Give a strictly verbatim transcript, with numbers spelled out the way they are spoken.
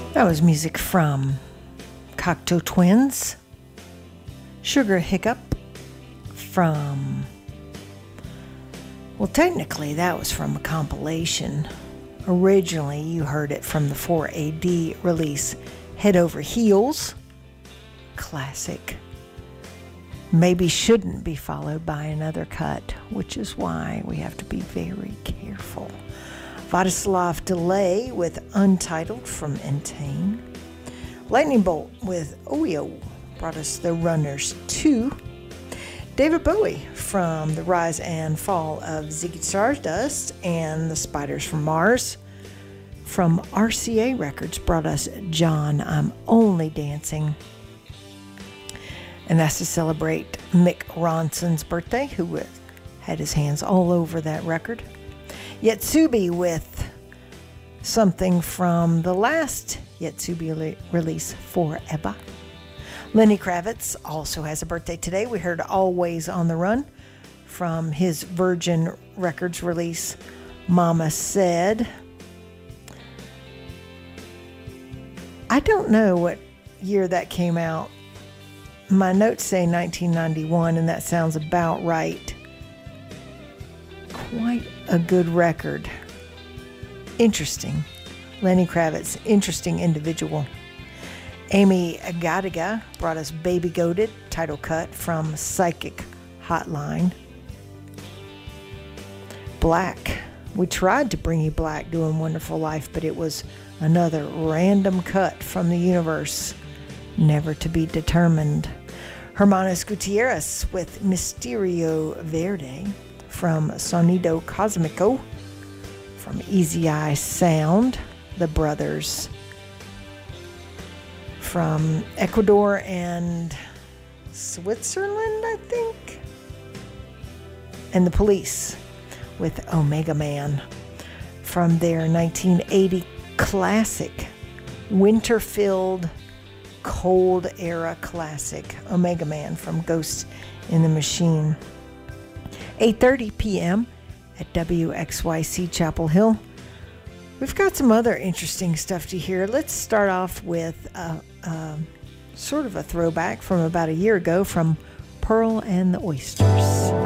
That was music from Cocteau Twins. Sugar Hiccup from, well, technically that was from a compilation. Originally, you heard it from the four A D release, Head Over Heels. Classic. Maybe shouldn't be followed by another cut, which is why we have to be very careful. Vladislav Delay with Untitled from Entane. Lightning Bolt with Oyo brought us The Runners two. David Bowie from The Rise and Fall of Ziggy Stardust and The Spiders from Mars. From R C A Records brought us John, I'm Only Dancing. And that's to celebrate Mick Ronson's birthday, who had his hands all over that record. Yetsubi with something from the last Yetsubi release, Forever. Lenny Kravitz also has a birthday today. We heard Always on the Run from his Virgin Records release, Mama Said. I don't know what year that came out. My notes say nineteen ninety-one, and that sounds about right. Quite a good record. Interesting. Lenny Kravitz, interesting individual. Amy Gadiga brought us Baby Goated, title cut from Psychic Hotline. Black. We tried to bring you Black doing Wonderful Life, but it was another random cut from the universe, never to be determined. Hermanos Gutierrez with Misterio Verde from Sonido Cosmico. From Easy Eye Sound, the brothers from Ecuador and Switzerland, I think. And the Police with Omega Man from their nineteen eighty classic, winter-filled, cold-era classic, Omega Man from Ghost in the Machine. eight thirty p.m. at W X Y C Chapel Hill. We've got some other interesting stuff to hear. Let's start off with a, a, sort of a throwback from about a year ago from Pearl and the Oysters.